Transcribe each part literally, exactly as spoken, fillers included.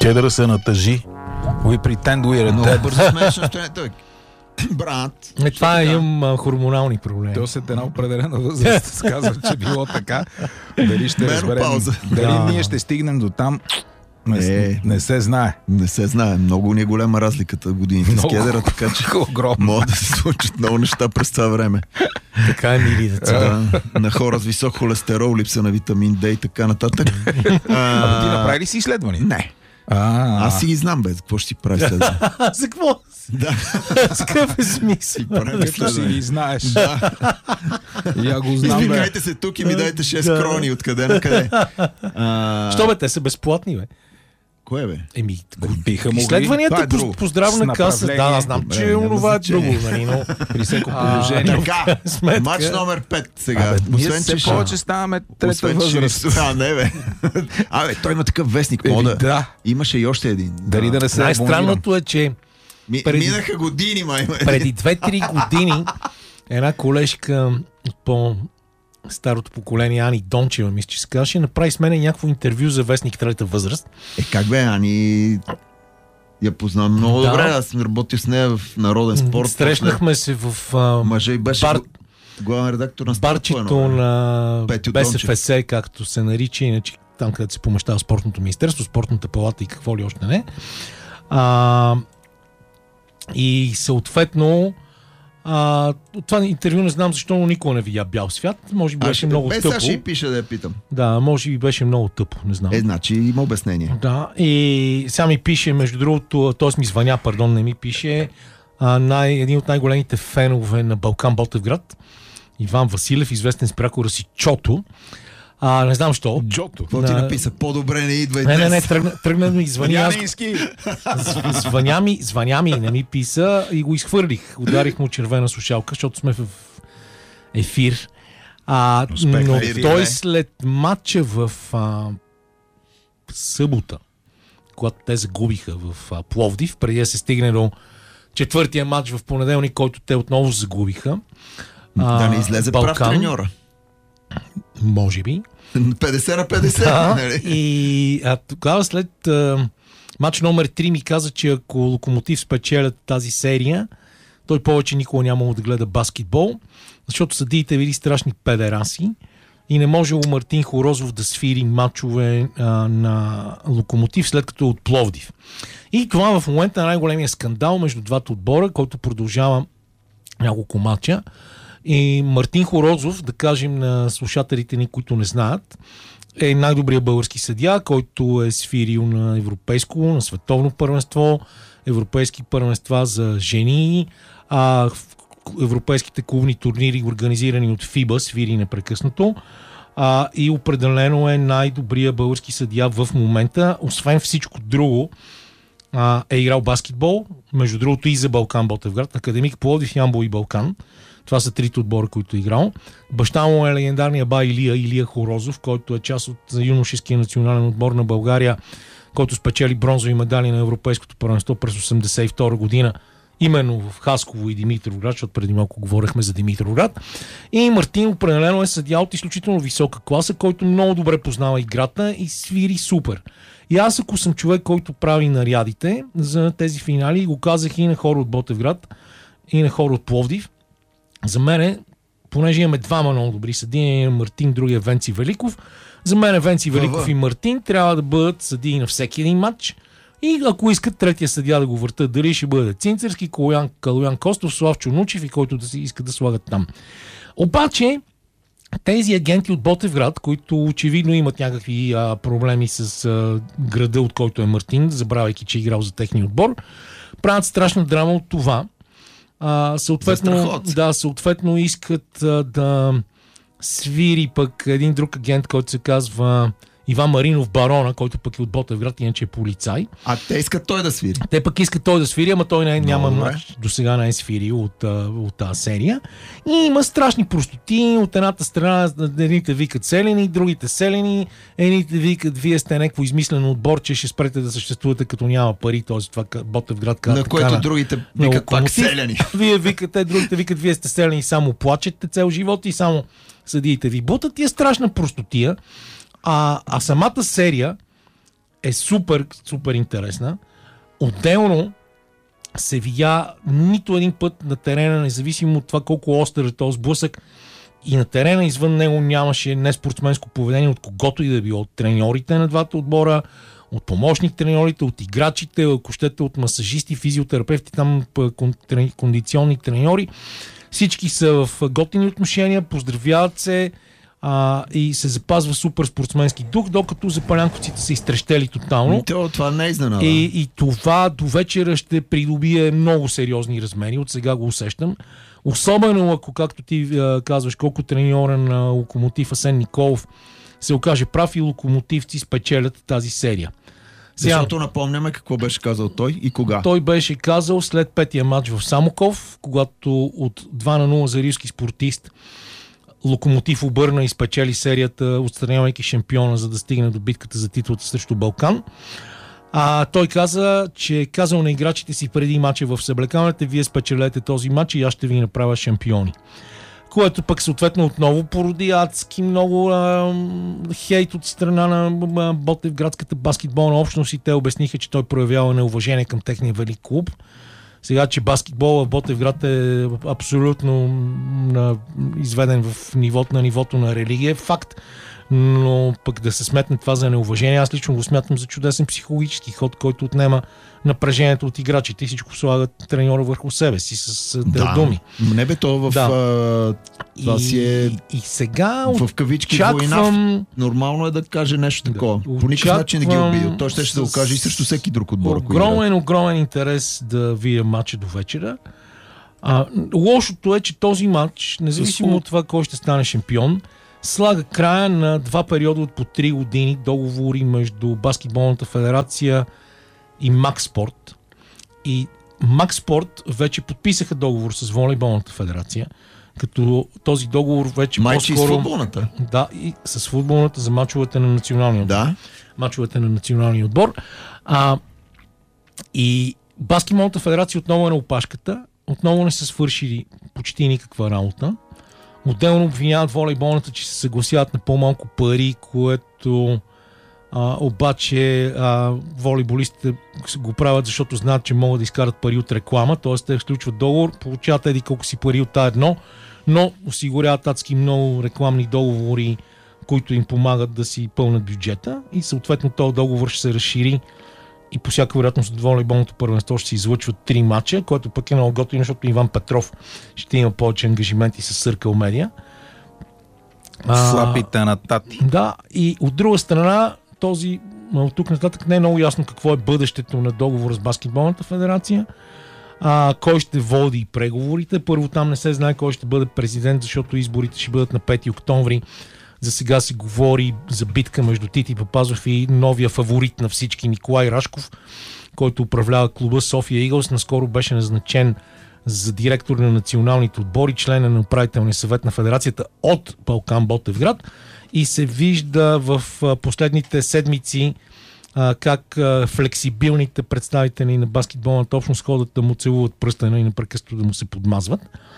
Кедъра се натъжи. We pretend we are Много dead. бързо смееш на той. Брат. Е, това е, имам а, хормонални проблеми. То след една определена възраст казва, че било така. Дали ще разберем, Менопауза. дали Да. ние ще стигнем до там, не, Е. не се знае. Не се знае. Много ни е голема разликата годините с Много. кедъра, така че Огромно. могат да се случат много неща през това време. Така е, мили деца. Да, на хора с висок холестерол, липса на витамин Д и така нататък. А, ти направи ли си изследвания? Не. А, Аз си ги знам, бе. Какво ще си прави след това? За какво? Да. С какъв е смисъл? Прави като си ги знаеш. Да. И я го знам, бе. Извикайте се тук и ми дайте шест Да. крони. Откъде на къде? А, Що бе, те са безплатни, бе? Кое бе? Еми, Биха могли. изследванията Това е по, друго. по здравна С каса. Да, направление. аз знам, Добре, че няма онова е значение. друго, нали, но... При всеко А, положение. Така. сметка. Матч номер пет сега. Абе, ние Освен, все че повече ставаме трета Освен, че възраст. ще- А, не бе. Абе, той има такъв вестник. Еми, Мога да... да. Имаше и още един. Дали да не се абонирам. Най-странното е, че Ми, преди- Минаха години, май. преди две-три години една колежка от по-старото поколение, Ани Дончева, мисля, че се казваше, направи с мен някакво интервю за вестник Трета възраст. Е, как бе, Ани... Я познавам много Да. добре. Аз съм работил с нея в Народен спорт. Срещнахме се в а, Мъжа и беше бар- Бар... главен редактор на барчето Спорт. на Петю Б С Дончев. Ф С, както се нарича, иначе там, където се помещава спортното министерство, спортната палата и какво ли още не. А, и съответно а, от това интервю не знам защо, но никога не видя бял свят. Може би беше много Без тъпо. сега ще й пиша да я питам. Да, може би беше много тъпо, не знам. Е, значи има обяснение. Да, и сега ми пише, между другото, т.е. ми звъня, пардон, не ми пише, а, най, един от най-големите фенове на Балкан Ботевград, Иван Василев, известен с прякора си Чото. А, не знам що. Джото. Какво ти На- написа? По-добре не идвай Не, не, не, днес. тръгна, тръгна ми, звъня, аз, Янински. з- звъня ми, звъня ми, не ми писа и го изхвърлих. Ударих му червена слушалка, защото сме в ефир. А, Успех но на ефир, той бе. след матча в а, събота, когато те загубиха в а, Пловдив, преди да се стигне до четвъртия матч в понеделник, който те отново загубиха. Да не излезе прав Балкан, треньора. Може би. петдесет на петдесет. Да, нали? и а, тогава след а, матч номер три ми каза, че ако Локомотив спечелят тази серия, той повече никога няма да гледа баскетбол, защото съдиите били страшни педераси и не можело Мартин Хорозов да свири матчове а, на Локомотив, след като е от Пловдив. И това в момента е най-големия скандал между двата отбора, който продължава няколко матча. И Мартин Хорозов, да кажем на слушателите ни, които не знаят, е най-добрият български съдия, който е свирил на европейско, на световно първенство, европейски първенства за жени, а в европейските клубни турнири, организирани от ФИБА, свири непрекъснато. А, и определено е най-добрият български съдия в момента. Освен всичко друго, а, е играл баскетбол, между другото и за Балкан Ботевград, Академик Пловдив, Ямбол и Балкан. Това са трите отбора, които е играл. Баща му е легендарния бай Илия, Илия Хорозов, който е част от юношеския национален отбор на България, който спечели бронзови медали на Европейското първенство през осемдесет и втора година, именно в Хасково и Димитровград, защото преди малко говорихме за Димитровград. И Мартин определено е съдия от изключително висока класа, който много добре познава играта и свири супер. И аз, ако съм човек, който прави нарядите за тези финали, го казах и на хора от Ботевград, и на хора от Пловдив, за мен, понеже имаме двама много добри съдии, Мартин, другия Венци Великов, за мен Венци Великов и Мартин трябва да бъдат съдии на всеки един матч. И ако искат третия съдия да го въртат, дали ще бъде Цинцерски, Калуян, Калуян Костов, Славчо Нучев и който да си искат да слагат там. Обаче, тези агенти от Ботевград, които очевидно имат някакви а, проблеми с а, града, от който е Мартин, забравяйки, че е играл за техния отбор, правят страшна драма от това. А, съответно, да, съответно искат а, да свири пък един друг агент, който се казва Иван Маринов Барона, който пък е от Ботевград, иначе е полицай. А те искат той да свири. Те пък искат той да свири, ама той не, няма добре. матч, до сега не е свирил от, от тази серия. И има страшни простоти. От едната страна едните викат селени, другите селени, едните викат, вие сте някакво измислено отборче, ще спрете да съществувате като няма пари, т.е. това Ботевград казва. На което другите викат пак селени. Вие викате, другите викат, вие сте селени и само плачете цел живот и само съдиите ви бутат и е страшна простотия. А, а самата серия е супер, супер интересна. Отделно се видя нито един път на терена, независимо от това колко остър е този сблъсък, и на терена извън него нямаше неспортсменско поведение от когото и да било, от треньорите на двата отбора, от помощник треньорите, от играчите, ако щете, от масажисти, физиотерапевти, там кондиционни треньори. Всички са в готини отношения, поздравяват се а, и се запазва супер спортсменски дух, докато запалянковците са изтрещели тотално. То, това не е изненада. И, и това до вечера ще придобие много сериозни размери, от сега го усещам. Особено ако, както ти а, казваш, колко треньора на Локомотив Асен Николов се окаже прав и локомотивци спечелят тази серия. Сега, защото напомняме какво беше казал той и кога. Той беше казал след петия матч в Самоков, когато от два на нула за Рилски спортист Локомотив обърна и спечели серията, отстранявайки шампиона, за да стигне до битката за титлата срещу Балкан. А той каза, че е казал на играчите си преди матча в съблекалните: вие спечелете този матч и аз ще ви направя шампиони. Което пък съответно отново породи адски много а, хейт от страна на Ботевградската баскетболна общност и те обясниха, че той проявява неуважение към техния велик клуб. Сега, че баскетбол в Ботевград е абсолютно на, изведен в нивото на нивото на религия, е факт. Но пък да се сметне това за неуважение, аз лично го смятам за чудесен психологически ход, който отнема напрежението от играчите и всичко слага треньора върху себе си с да. думи. Не бе, то в да. а, това и, си е и, и сега в кавички очаквам... война. Нормално е да каже нещо такова. Да. По никакъв начин не ги обидил. Той ще, ще се окаже и срещу всеки друг отбор. Огромен, огромен интерес да видя матча до вечера. А, лошото е, че този матч, независимо с... от това кой ще стане шампион, слага края на два периода от по три години договори между Баскетболната федерация и Макспорт. И Макспорт вече подписаха договор с Волейболната федерация, като този договор вече майче по-скоро... с футболната? Да, и с футболната за мачовете на националния отбор. Да. Мачовете на националния отбор. А, и Баскетболната федерация отново е на опашката, отново не са свършили почти никаква работа. Отделно обвиняват волейболната, че се съгласяват на по-малко пари, което а, обаче а, волейболистите го правят, защото знаят, че могат да изкарат пари от реклама, т.е. те включват договор, получават еди колко си пари от тази едно, но осигуряват адски много рекламни договори, които им помагат да си пълнат бюджета и съответно този договор ще се разшири и по всяка вероятност от волейболното първенство ще се излъчват три мача, което пък е много готино, защото Иван Петров ще има повече ангажименти с Circle Media. Слапите на тати. Да, и от друга страна, този, от тук нататък не е много ясно какво е бъдещето на договора с Баскетболната федерация, а, кой ще води преговорите. Първо там не се знае кой ще бъде президент, защото изборите ще бъдат на пети октомври. За сега се говори за битка между Тити Папазов и новия фаворит на всички Николай Рашков, който управлява клуба София Игълс. Наскоро беше назначен за директор на националните отбори, член на управителния съвет на федерацията от Балкан Ботевград. И се вижда в последните седмици как флексибилните представители на баскетболната общност ходят да му целуват пръстена и непрекъснато да му се подмазват.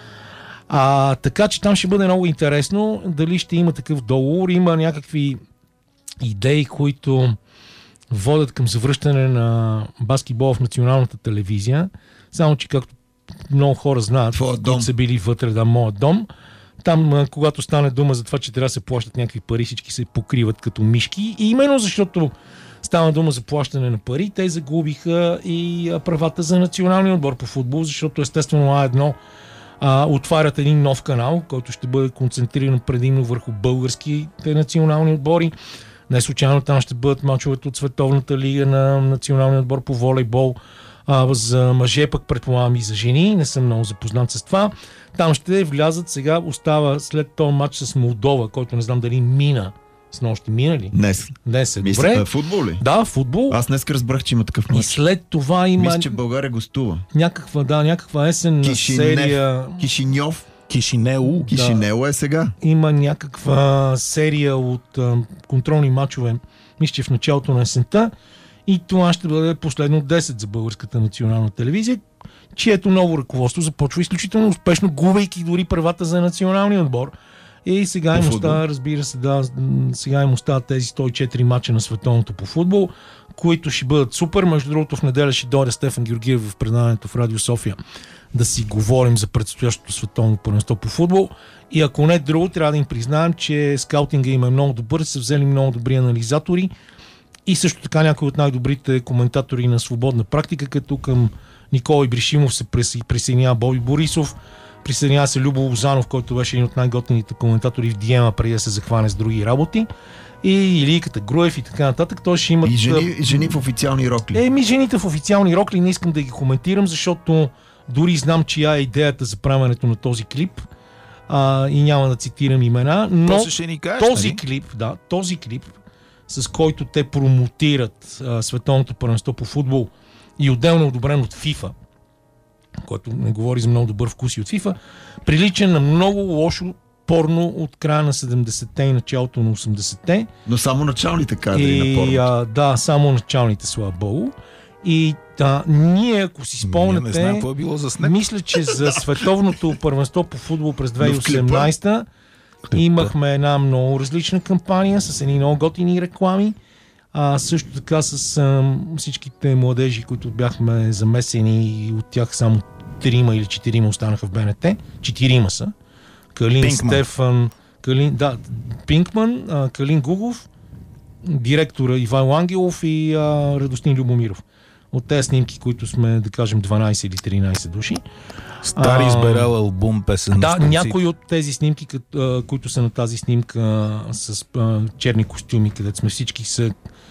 А, така че там ще бъде много интересно дали ще има такъв договор. Има някакви идеи, които водят към завръщане на баскетбол в националната телевизия. Само че, както много хора знаят, които са били вътре, да, моят дом, там, когато стане дума за това, че трябва да се плащат някакви пари, всички се покриват като мишки. И именно защото стана дума за плащане на пари, те загубиха и правата за националния отбор по футбол, защото естествено А едно а, отварят един нов канал, който ще бъде концентриран предимно върху българските национални отбори. Не случайно там ще бъдат мачовете от Световната лига на националния отбор по волейбол. А, за мъже пък предполагам и за жени, не съм много запознат с това. Там ще влязат, сега остава след този матч с Молдова, който не знам дали мина. С нощи мина ли? Днес. Днес е. Мисля, добре. футбол ли? Да, футбол. Аз днес разбрах, че има такъв матч. И след това има... Мисля, че България гостува. Някаква, да, някаква есенна Кишинев, серия... Кишиньов. Кишинео. Кишинео да. Е сега. Има някаква серия от а, контролни мачове, мисля, че в началото на есента. И това ще бъде последно десет за Българската национална телевизия, чието ново ръководство започва изключително успешно, губейки дори правата за националния отбор. И сега им остава, разбира се, да, сега им остават тези сто и четири мача на световното по футбол, които ще бъдат супер. Между другото, в неделя ще дойде Стефан Георгиев в предаването в Радио София да си говорим за предстоящото световно първенство по футбол. И ако не друго, трябва да им признаем, че скаутинга им е много добър, са взели много добри анализатори и също така някои от най-добрите коментатори на свободна практика, като към Никола Ибришимов се присъединява Боби Борисов, присъединява се Любо Лозанов, който беше един от най-готените коментатори в Диема преди да се захване с други работи. И Илийката Груев и така нататък. Той ще имат... И жени, жени в официални рокли. Еми, жените в официални рокли не искам да ги коментирам, защото дори знам чия е идеята за правенето на този клип а, и няма да цитирам имена, но ни кажеш, този нали? клип, да, този клип, с който те промотират а, световното първенство по футбол и отделно одобрен от FIFA, който не говори за много добър вкус и от FIFA, прилича на много лошо порно от края на седемдесетте и началото на осемдесетте. Но само началните кадри на И, порно. а, да, само началните, слава богу. И а, ние, ако си спомняте, Ние не знаем какво е било за снег. мисля, че за световното първенство по футбол през две хиляди и осемнадесета имахме една много различна кампания с едни много готини реклами. А, също така с а, всичките младежи, които бяхме замесени, и от тях само трима или четирима останаха в БНТ. Четирима са. Калин Пинкман. Стефан, Калин, да, Пинкман, а, Калин Гугов, директора Иван Ангелов и а, Радостин Любомиров. От тези снимки, които сме, да кажем, дванадесет или тринадесет души. Стари А, изберал албум, песен. Да, някои от тези снимки, като, а, които са на тази снимка а, с а, черни костюми, където сме всички, са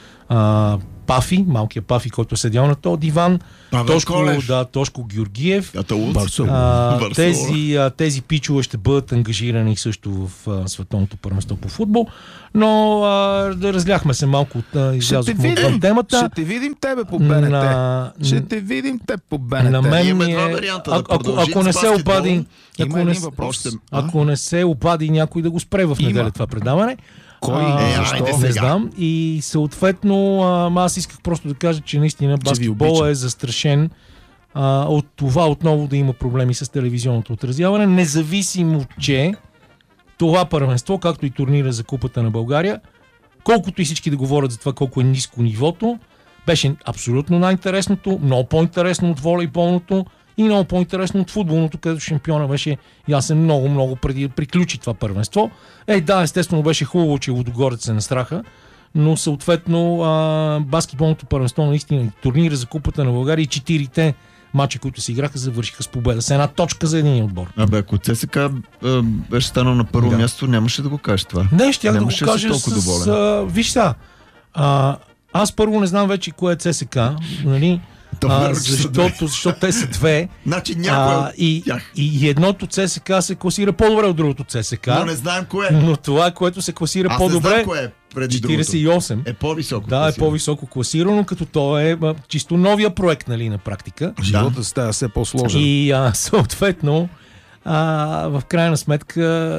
а, Пафи, малкия Пафи, който е седял на този диван. Павел Тошко, Колев. да, Тошко Георгиев. Аталут. Барселона. А, Барселона. тези, а, тези пичове ще бъдат ангажирани също в а, световното първенство по футбол, но а, да разляхме се малко от а, излязохме от темата. Ще те видим тебе по БНТ. На- Ще те видим теб по БНТ. На мен Имаме ми два е... варианта, да а- ако, продължим ако не с се баскетбол. обади... Има Ако не, един с- въпрос. Още- ако не се обади някой да го спре в Има. неделя това предаване. Кой? А, Е, защо? айде Не сега. знам. И съответно а, аз исках просто да кажа, че наистина ви баскетбол обичам. е застрашен а, от това отново да има проблеми с телевизионното отразяване, независимо, че това първенство, както и турнира за Купата на България, колкото и всички да говорят за това колко е ниско нивото, беше абсолютно най-интересното, много по-интересно от волейболното и много по-интересно от футболното, където шампиона беше ясен много, много преди да приключи това първенство. Е, да, естествено беше хубаво, че Лудогорец се настраха, но съответно а, баскетболното първенство, наистина турнира за Купата на България и четирите мачи, които се играха, завършиха с победа. С една точка за един отбор. Абе, ако ЦСКА а, беше станал на първо Да. място, нямаше да го кажеш това. Не, ще да го Нямаше да си кажа толкова с... доволен. А, виж сега, а, аз първо не знам вече кое е ЦСКА, нали? Добре, А, че са защото, защото те са две. Значи някой А, от и, тях. и едното ЦСКА се класира по-добре от другото ЦСКА, Но не знаем кое. но това, което се класира Аз не по-добре, знам кое е преди четиридесет и осем. другото. Е по-високо. Да, е класирано. по-високо класирано, като то е а, чисто новия проект, нали, на практика. Живота става все по-сложен. И а, съответно, а, в крайна сметка,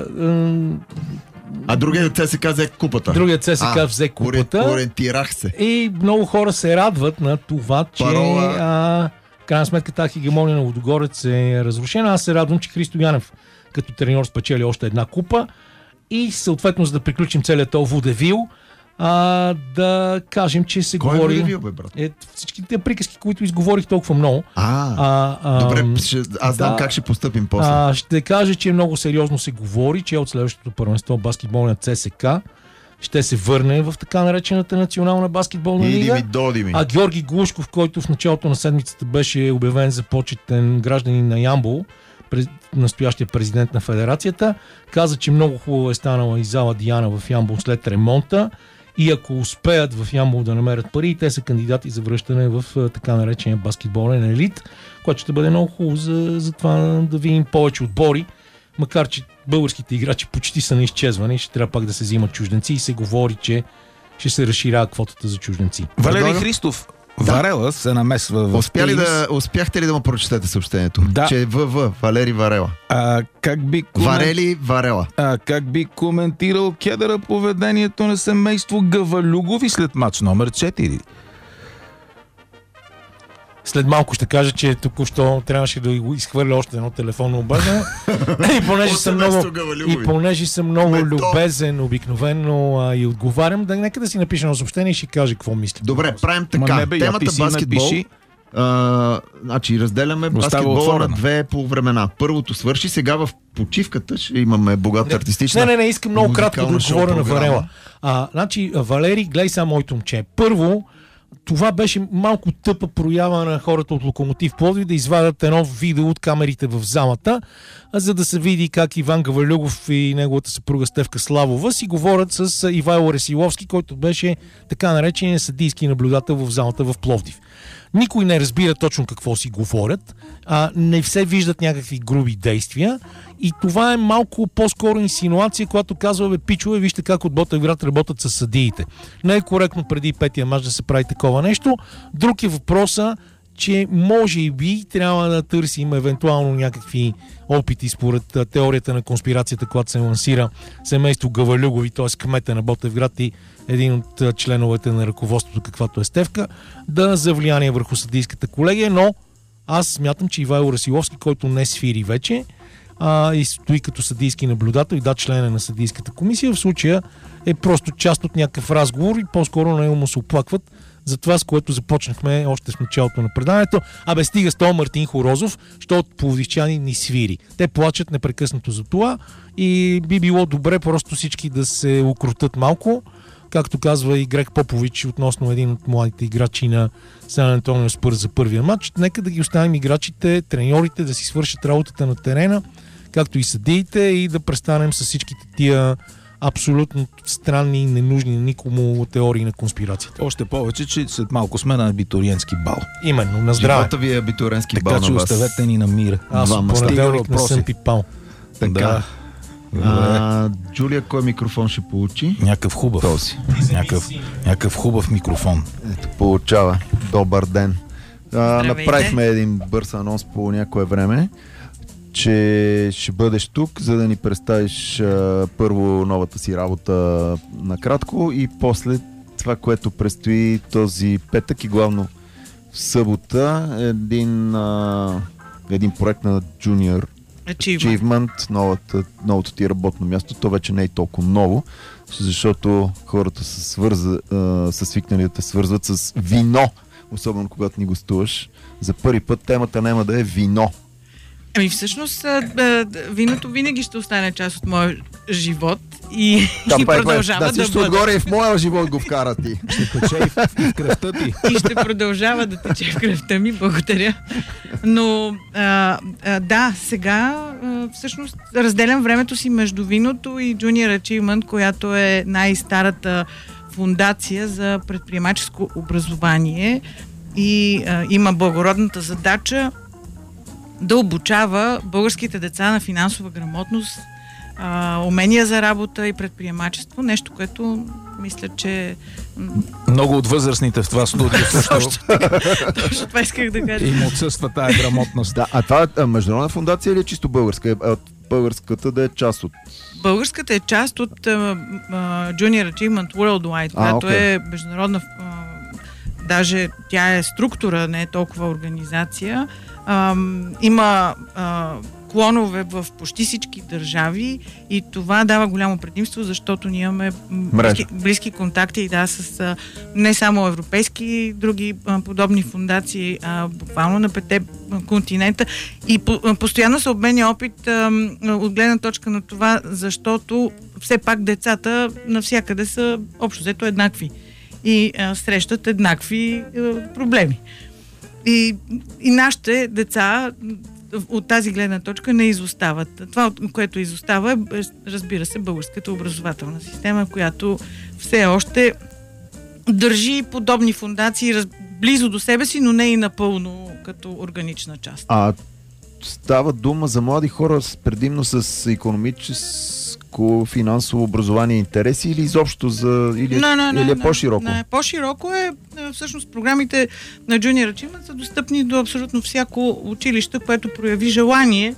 м, А другия ЦСКА взе купата. другият ЦСКА А, взе оре- купата. Ориентирах се. И много хора се радват на това, че Парола. а, в крайна сметка тази хегемония на Лудогорец е разрушена. Аз се радвам, че Христо Янев като треньор спечели още една купа и съответно, за да приключим целият този водевил, а, да кажем, че се Кой е говори... водевил, бе, брат? Е, всичките приказки, които изговорих толкова много. А, А, а, добре, ще, аз знам да. как ще постъпим после. А, ще кажа, че много сериозно се говори, че от следващото първенство баскетболна ЦСКА ще се върне в така наречената национална баскетболна Иди лига. ми, доди ми. А Георги Глушков, който в началото на седмицата беше обявен за почетен гражданин на Ямбол, през- настоящия президент на федерацията, каза, че много хубаво е станала и зала Диана в Ямбол след ремонта и ако успеят в Ямбол да намерят пари, те са кандидати за връщане в а, така наречения баскетболен елит, което ще бъде много хубаво за, за това да видим повече отбори, макар че българските играчи почти са на изчезване и ще трябва пак да се взимат чужденци и се говори, че ще се разширява квотата за чужденци. Валери Предлагам- Христов, Варела се намесва в Успя ли тенис. да, успяхте ли да му прочетете съобщението? Да. Че е ВВ, Валери Варела. А, как би комен... Варели Варела. а, как би коментирал Кедъра поведението на семейство Гавалюгови след матч номер четири? след малко ще кажа, че току-що трябваше да изхвърля още едно телефонно обаждане. и понеже съм много, и понеже съм много любезен, обикновено а, и отговарям, да нека да си напиша едно съобщение и ще каже какво мисля. Добре, правим така. Не бе, темата баскетбол. А, значи, разделяме баскетбола на две полувремена. Първото свърши, сега в почивката ще имаме богата артистична. Не, не, не, искам много кратко да отговоря на Варела. А, значи, Валери, гледай само моето момче. Първо, това беше малко тъпа проява на хората от Локомотив Пловдив да извадят едно видео от камерите в залата, за да се види как Иван Гавалюгов и неговата съпруга Стефка Славова си говорят с Ивайло Ресиловски, който беше така наречен съдийски наблюдател в залата в Пловдив. Никой не разбира точно какво си говорят, а не все виждат някакви груби действия и това е малко по-скоро инсинуация, която казва, бе, пичове, вижте как от Ботевград работят с съдиите. Не е коректно преди петия мач да се прави такова нещо. Друг е въпроса, че може би трябва да търсим евентуално някакви опити според теорията на конспирацията, която се лансира семейство Гавалюгови, т.е. кмета на Ботевград и един от членовете на ръководството, каквато е Стефка, да за влияние върху съдийската колегия, но аз смятам, че Ивайло Расиловски, който не свири вече а, и стои като съдийски наблюдател и да, член на съдийската комисия, в случая е просто част от някакъв разговор и по-скоро на него му се оплакват за това, с което започнахме още в началото на преданието. Абе, стига с този Мартин Хорозов, защото пловдивчани ни свири. Те плачат непрекъснато за това и би било добре просто всички да се укротят малко, както казва и Грег Попович относно един от младите играчи на Сан Антонио Спърс за първия матч. Нека да ги оставим играчите, треньорите да си свършат работата на терена, както и съдиите, и да престанем с всичките тия абсолютно странни и ненужни на никому теории на конспирацията. Още повече, че след малко сме на абитуриентски бал. Именно, на здраве. Живота ви е абитуриентски бал на вас. Така че оставете ни на мира. Аз в понеделник не съм пипал. Така. Да. А, Джулия, кой микрофон ще получи? Някакъв хубав. Този. Някакъв, някакъв хубав микрофон. Ето, получава. Добър ден. А, направихме един бърз анонс по някое време, че ще бъдеш тук, за да ни представиш а, първо новата си работа накратко и после това, което предстои този петък и главно в събота, един, а, един проект на Junior Achievement, Achievement новата, новото ти работно място. То вече не е толкова ново, защото хората са, свърза, а, са свикнали да те свързват с вино, особено когато ни гостуваш. За първи път темата няма да е вино. Ами всъщност виното винаги ще остане част от моя живот и, да, и продължава да, да, да бъде. Отгоре и в моя живот го вкара ти. Ще тече и в, в кръвта ти. И ще продължава да тече в кръвта ми, благодаря. Но а, а, да, сега а, всъщност разделям времето си между виното и Junior Achievement, която е най-старата фундация за предприемаческо образование и а, има благородната задача да обучава българските деца на финансова грамотност, а, умения за работа и предприемачество. Нещо, което мисля, че... Много от възрастните в това студио също така. Точно това исках да кажа. Им отсъства тая грамотност. Да, а това е международна фундация или е чисто българска? Българската да е част от... Българската е част от uh, uh, Junior Achievement Worldwide, а, която okay. е международна... Uh, даже тя е структура, не е толкова организация. Uh, има uh, клонове в почти всички държави и това дава голямо предимство, защото ние имаме близки, близки контакти да, с uh, не само европейски, други uh, подобни фундации, а буквално на пете континента и по, uh, постоянно се обменя опит uh, от гледна точка на това, защото все пак децата навсякъде са общо взето еднакви и uh, срещат еднакви uh, проблеми. И, и нашите деца от тази гледна точка не изостават. Това, което изостава е, разбира се, българската образователна система, която все още държи подобни фундации раз, близо до себе си, но не и напълно като органична част. А става дума за млади хора предимно с икономическо, финансово образование и интереси или изобщо за... или, не, не, или е не, по-широко? Не, по-широко е, всъщност програмите на Junior Achievement са достъпни до абсолютно всяко училище, което прояви желание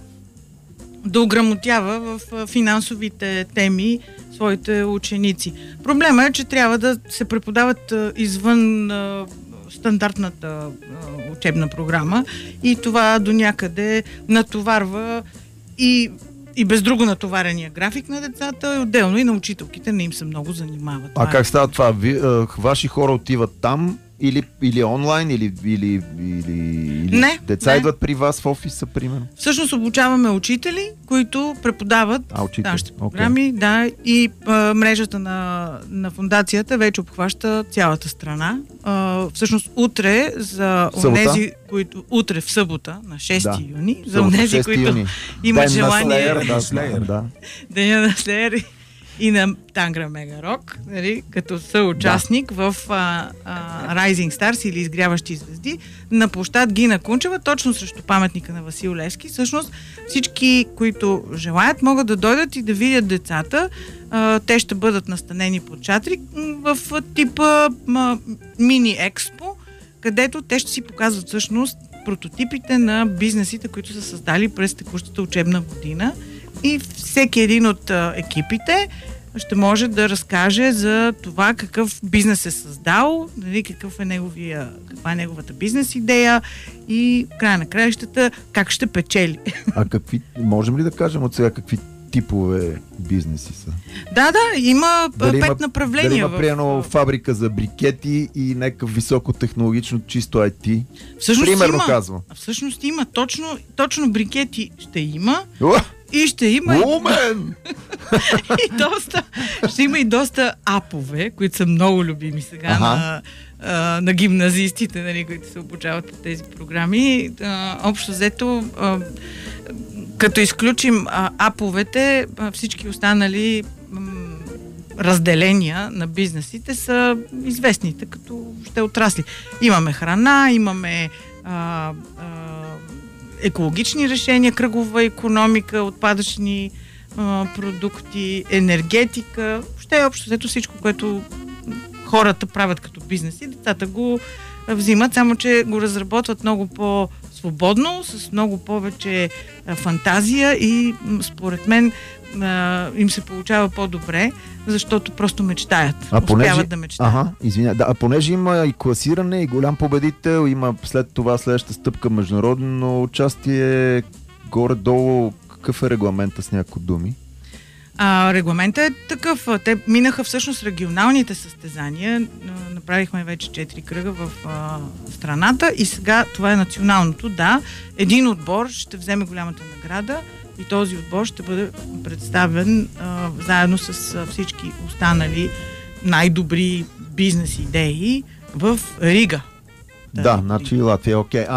да ограмотява в финансовите теми своите ученици. Проблема е, че трябва да се преподават извън стандартната а, учебна програма и това до някъде натоварва и, и без друго натоварения график на децата, отделно и на учителките не им се много занимават. А как става това? Ви, а, ваши хора отиват там или, или онлайн, или, или, или, или не, деца не. идват при вас в офиса, примерно? Всъщност обучаваме учители, които преподават а, учители. нашите програми, okay. да, и а, мрежата на, на фундацията вече обхваща цялата страна. А, всъщност утре за онези, които утре в събота, на шести да. юни, за онези, които юни. имат Ден желание на Слеер, да, Деня на Слеер и на Тангра Мега Рок, нали, като съучастник да. в а, а, Rising Stars или Изгряващи звезди на площад Гина Кунчева, точно срещу паметника на Васил Левски. Всъщност всички, които желаят, могат да дойдат и да видят децата. А, те ще бъдат настанени под шатри в типа м- мини-експо, където те ще си показват всъщност прототипите на бизнесите, които са създали през текущата учебна година. И всеки един от а, екипите ще може да разкаже за това какъв бизнес е създал, нали, какъв е неговия, каква е неговата бизнес идея и в края на краищата как ще печели. А какви, можем ли да кажем от сега какви типове бизнеси са? Да, да, има дали пет има, направления. Дали има, в... приено фабрика за брикети и някакъв високотехнологично чисто ай ти? Всъщност Примерно има, казвам. Всъщност има, точно, точно брикети ще има. О! И ще има Умен! и доста, ще има и доста апове, които са много любими сега ага. на, а, на гимназистите, нали, които се обучават по тези програми. А, общо взето, а, като изключим а, аповете, а, всички останали м, разделения на бизнесите са известните като ще отрасли. Имаме храна, имаме а, а, екологични решения, кръгова икономика, отпадъчни а, продукти, енергетика, въобще общо взето всичко, което хората правят като бизнес и децата го взимат, само че го разработват много по-свободно, с много повече а, фантазия и според мен а, им се получава по-добре, защото просто мечтаят. А понеже, успяват да мечтаят. Ага, извиня, да, а понеже има и класиране, и голям победител, има след това следващата стъпка международно участие, горе-долу, какъв е регламента с някои думи? А, регламентът е такъв. Те минаха всъщност регионалните състезания. Направихме вече четири кръга в а, страната и сега това е националното. Да, един отбор ще вземе голямата награда и този отбор ще бъде представен а, заедно с а, всички останали най-добри бизнес идеи в Рига. Да, да, значи Латвия, окей.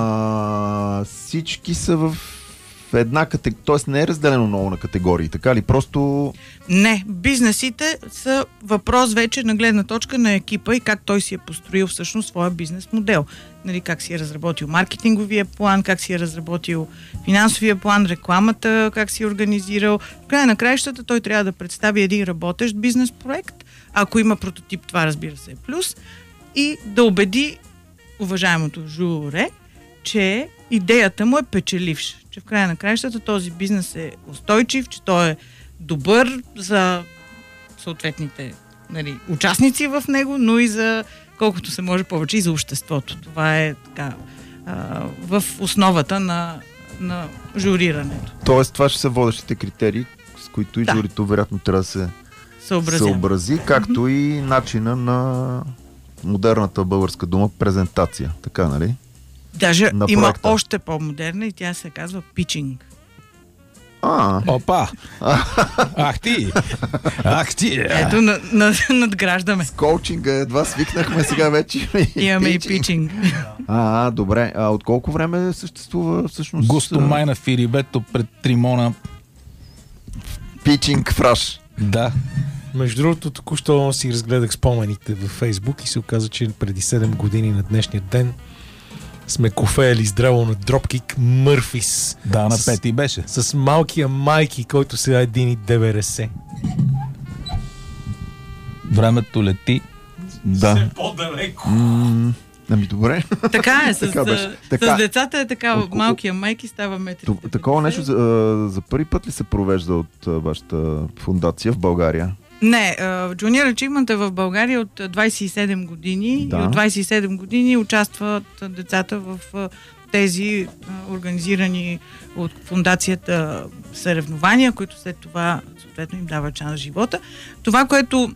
А, всички са в една категория, т.е. не е разделено много на категории, така ли? Просто... Не, бизнесите са въпрос вече на гледна точка на екипа и как той си е построил всъщност своя бизнес модел. Нали, как си е разработил маркетинговия план, как си е разработил финансовия план, рекламата, как си е организирал. В края на краищата той трябва да представи един работещ бизнес проект. Ако има прототип, това разбира се е плюс. И да убеди уважаемото журе, че идеята му е печеливша. Че в края на краищата този бизнес е устойчив, че той е добър за съответните, нали, участници в него, но и за колкото се може повече и за обществото. Това е така а, в основата на, на журирането. Тоест това ще са водещите критерии, с които и да. Журито вероятно трябва да се съобрази, съобрази както mm-hmm. и начина на модерната българска дума презентация. Така, нали? Даже има още по-модерна и тя се казва питчинг. А, Опа! Ах ти! Ах ти! Ето, на, на, надграждаме. С коучинга едва свикнахме, сега вече имаме и питчинг. А, добре. А от колко време съществува всъщност? Густо майна фирибето пред Тримона. Питчинг фраш. Да. Между другото, току-що си разгледах спомените във Фейсбук и се оказа, че преди седем години на днешния ден сме кофеяли здраво на Dropkick Murphys. Да, на пети беше. С малкия Майки, който сега е един деветдесет. Времето лети. Да. Се по-далеко. М- ами добре. Така е, с, така с, така. с децата е така, От, малкия Майки става метри. Такова нещо за, за първи път ли се провежда от вашата фундация в България? Не, uh, Junior Achievement е в България от двайсет и седем години да. И от двайсет и седем години участват децата в uh, тези uh, организирани от фундацията съревнования, които след това съответно им дават шанс в живота. Това, което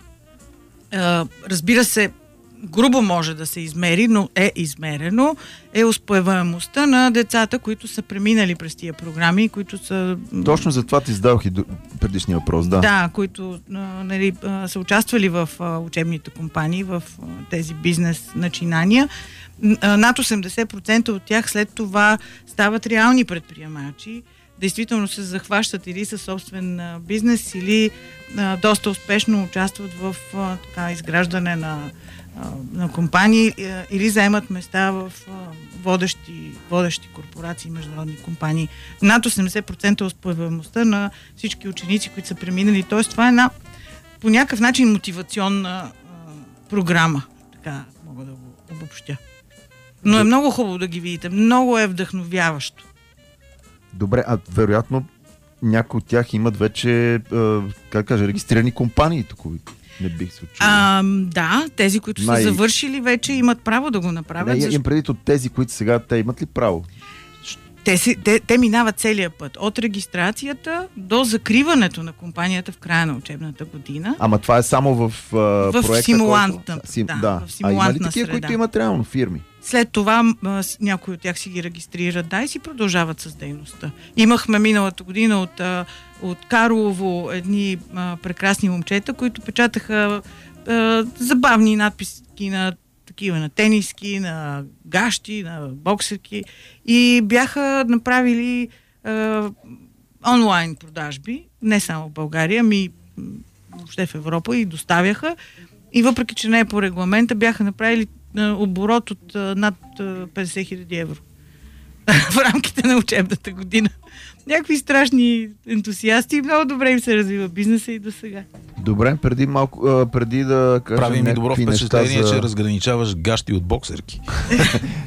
uh, разбира се грубо може да се измери, но е измерено, е успеваемостта на децата, които са преминали през тия програми, които са... Точно за това ти задавах и предишния въпрос, да. Да, които нали, са участвали в учебните компании, в тези бизнес начинания. Над осемдесет процента от тях след това стават реални предприемачи, действително се захващат или със собствен бизнес, или доста успешно участват в така, изграждане на на компании или заемат места в водещи, водещи корпорации, международни компании. Над осемдесет процента успеваемостта на всички ученици, които са преминали. Тоест, това е една по някакъв начин мотивационна а, програма. Така мога да го обобщя. Но е много хубаво да ги видите. Много е вдъхновяващо. Добре, а вероятно някои от тях имат вече, а, как кажа, регистрирани компании тук. Не бих се очудил. Да, тези, които Най... са завършили, вече имат право да го направят. Не, защо... Им преди от тези, които сега, те имат ли право? Те, си, те, те минават целия път. От регистрацията до закриването на компанията в края на учебната година. Ама това е само в, в проекта, симулантна, който... Сим... да, да. в симулантна а има ли такива, среда, които имат реално фирми? След това а, някои от тях си ги регистрират, да, и си продължават с дейността. Имахме миналата година от, а, от Карлово едни а, прекрасни момчета, които печатаха а, забавни надписки на такива, на тениски, на гащи, на боксерки и бяха направили а, онлайн продажби, не само в България, ами въобще в Европа, и доставяха. И въпреки, че не е по регламента, бяха направили оборот от над петдесет хиляди евро в рамките на учебната година. Някакви страшни ентусиасти и много добре им се развива бизнеса и до сега. Добре, преди малко, преди да кажем прави ми добро впечатление, за... че разграничаваш гащи от боксерки.